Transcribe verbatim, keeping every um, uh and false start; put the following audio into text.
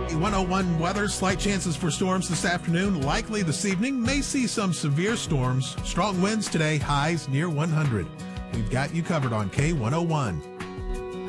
one oh one weather, slight chances for storms this afternoon, likely this evening. May see some severe storms. Strong winds today, highs near one hundred. We've got you covered on K one oh one.